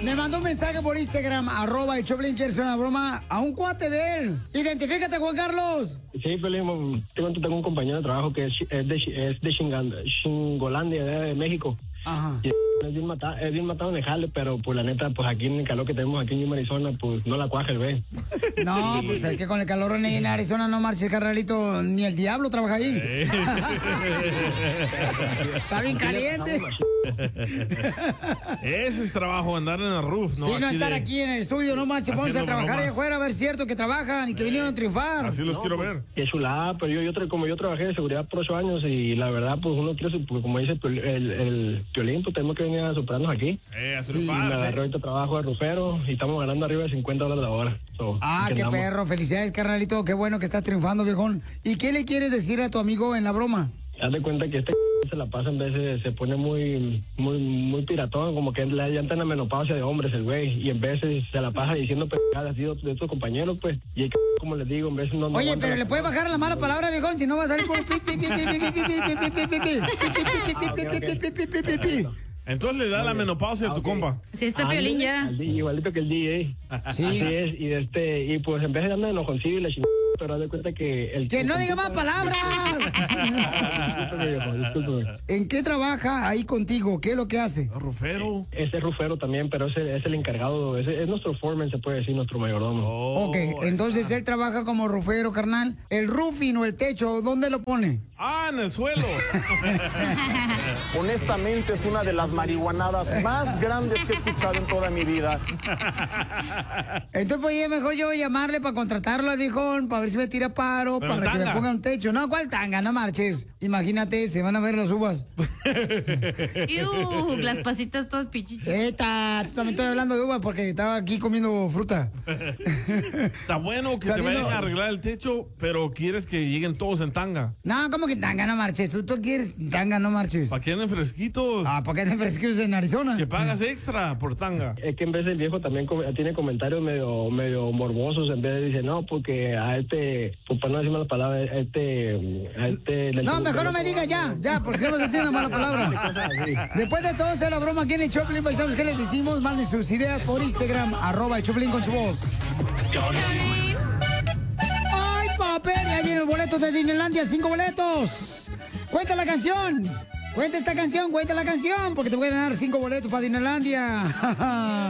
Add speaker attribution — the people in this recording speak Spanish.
Speaker 1: Me mandó un mensaje por Instagram, @el Choplin, quiere hacer una broma a un cuate de él. Identifícate, Juan Carlos.
Speaker 2: Sí, Pelín, tengo un compañero de trabajo que es de Xingolandia, de México.
Speaker 1: Ajá.
Speaker 2: Y es bien matado en el jale, pero pues la neta, pues aquí en el calor que tenemos aquí en Yuma, Arizona, pues no la cuaja el ve.
Speaker 1: No, pues es que con el calor en Arizona no marches, carnalito, ni el diablo trabaja ahí. Está bien caliente.
Speaker 3: Ese es trabajo, andar en el roof, ¿no?
Speaker 1: Sí, no estar aquí en el estudio, no marches, vamos a trabajar allá afuera, a ver cierto que travan y que vinieron a triunfar.
Speaker 3: Así los quiero ver.
Speaker 2: Qué chulada, pero como yo trabajé de seguridad por 8 años y la verdad, pues uno quiere, pues, como dice el Piolín, pues tenemos que venir a superarnos aquí.
Speaker 1: Sí,
Speaker 2: me agarré ahorita trabajo de rufero y estamos ganando arriba de $50 la hora.
Speaker 1: Qué perro, felicidades, carnalito, qué bueno que estás triunfando, viejón. ¿Y qué le quieres decir a tu amigo en la broma?
Speaker 2: Haz de cuenta que se la pasa en veces, se pone muy piratón, como que ya está en la menopausia de hombres el güey, y en veces se la pasa diciendo pendejadas de tus compañeros, pues, y como les digo, en veces no.
Speaker 1: Oye, pero le puedes bajar la mala palabra, viejón, si no va a salir por
Speaker 3: Entonces le da la menopausia a tu compa.
Speaker 4: Sí, está Piolín ya.
Speaker 2: Igualito que el DJ.
Speaker 1: Sí.
Speaker 2: Así es, y pues en vez de darme enojoncillo y la chingada, pero haz de cuenta que
Speaker 1: ¡que no diga más palabras!
Speaker 2: Discúlpame.
Speaker 1: ¿En qué trabaja ahí contigo? ¿Qué es lo que hace?
Speaker 3: Rufero.
Speaker 2: Ese es rufero también, pero es el encargado, es nuestro foreman, se puede decir, nuestro mayordomo.
Speaker 1: Ok, entonces él trabaja como rufero, carnal. El roofing o el techo, ¿dónde lo pone?
Speaker 3: En el suelo.
Speaker 5: Honestamente es una de las marihuanadas más grandes que he escuchado en toda mi vida.
Speaker 1: Entonces, pues mejor yo llamarle para contratarlo al viejón, para ver si me tira paro,
Speaker 3: pero
Speaker 1: para que me ponga un techo. No, ¿cuál tanga? No marches. Imagínate, se van a ver las uvas.
Speaker 4: Las pasitas todas pichichas.
Speaker 1: Tú también estoy hablando de uvas porque estaba aquí comiendo fruta.
Speaker 3: Está bueno que te vayan a arreglar el techo, pero quieres que lleguen todos en tanga.
Speaker 1: No, ¿cómo que tanga? No marches. Tú quieres tanga, no marches.
Speaker 3: ¿Para qué anden fresquitos?
Speaker 1: ¿Para qué anden fresquitos en Arizona?
Speaker 3: Que pagas extra por tanga.
Speaker 2: Es que en vez el viejo también tiene comentarios medio morbosos, en vez de decir, no, porque a pues para no decir malas palabras,
Speaker 1: No, mejor no me digas ya, porque si no vas a decir una mala palabra. Después de todo hacer la broma aquí en el Choplin, ¿sabes qué les decimos? Manden sus ideas por Instagram, @el Choplin con su voz. ¡Ay, papel! Ya vienen los boletos de Disneylandia, 5 boletos. Cuenta la canción. Cuenta esta canción, cuenta la canción, porque te voy a ganar 5 boletos para Disneylandia.